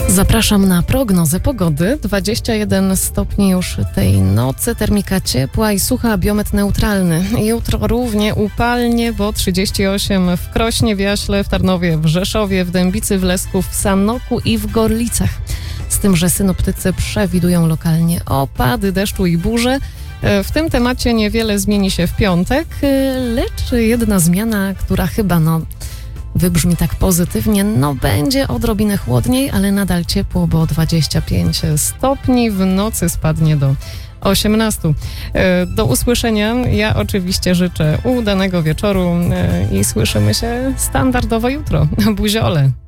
Zapraszam na prognozę pogody. 21 stopni już tej nocy, termika ciepła i sucha, biometr neutralny. Jutro równie upalnie, bo 38 w Krośnie, w Jaśle, w Tarnowie, w Rzeszowie, w Dębicy, w Lesku, w Sanoku i w Gorlicach. Z tym, że synoptycy przewidują lokalnie opady deszczu i burze. W tym temacie niewiele zmieni się w piątek, lecz jedna zmiana, która chyba wybrzmi tak pozytywnie, będzie odrobinę chłodniej, ale nadal ciepło, bo 25 stopni, w nocy spadnie do 18. Do usłyszenia. Ja oczywiście życzę udanego wieczoru i słyszymy się standardowo jutro. Buziole.